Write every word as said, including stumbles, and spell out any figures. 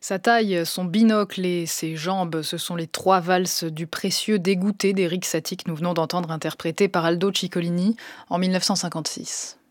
Sa taille, son binocle et ses jambes, ce sont les trois valses du précieux dégoûté d'Éric Satie que nous venons d'entendre interprétée par Aldo Ciccolini en mille neuf cent cinquante-six.